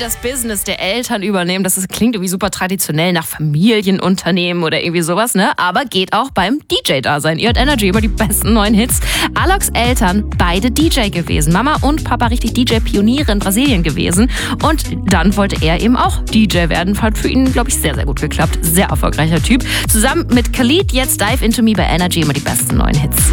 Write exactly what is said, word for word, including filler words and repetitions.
das Business der Eltern übernehmen. Das ist, klingt irgendwie super traditionell nach Familienunternehmen oder irgendwie sowas, ne? Aber geht auch beim D J-Dasein. Ihr hört Energy über die besten neuen Hits. Aloks Eltern, beide D J gewesen. Mama und Papa richtig D J-Pioniere in Brasilien gewesen. Und dann wollte er eben auch D J werden. Hat für ihn, glaube ich, sehr, sehr gut geklappt. Sehr erfolgreicher Typ. Zusammen mit Khalid jetzt Dive Into Me bei Energy über die besten neuen Hits.